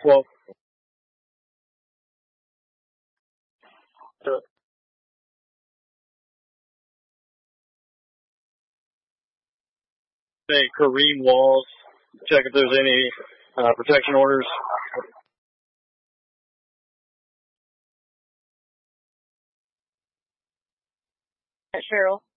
12. Hey, Kareem Walls. Check if there's any protection orders. Cheryl.